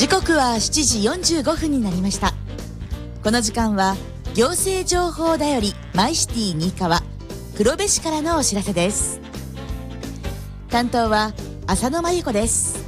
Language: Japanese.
時刻は7時45分になりました。この時間は行政情報だよりマイシティ新川黒部市からのお知らせです。担当は浅野真由子です。